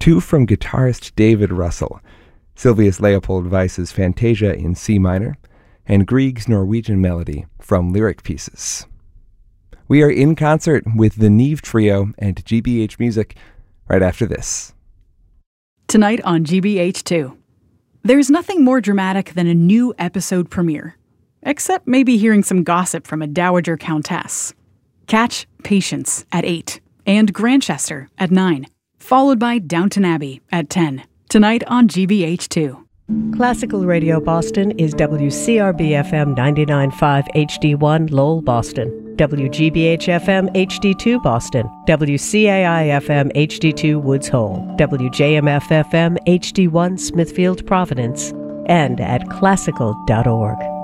two from guitarist David Russell, Sylvius Leopold Weiss's Fantasia in C minor, and Grieg's Norwegian Melody from Lyric Pieces. We are in concert with the Neve Trio and GBH Music right after this. Tonight on GBH2. There's nothing more dramatic than a new episode premiere, except maybe hearing some gossip from a dowager countess. Catch Patience at 8 and Grantchester at 9, followed by Downton Abbey at 10. Tonight on GBH2. Classical Radio Boston is WCRB-FM 99.5 HD1 Lowell, Boston, WGBH-FM HD2 Boston, WCAI-FM HD2 Woods Hole, WJMF-FM HD1 Smithfield, Providence, and at classical.org.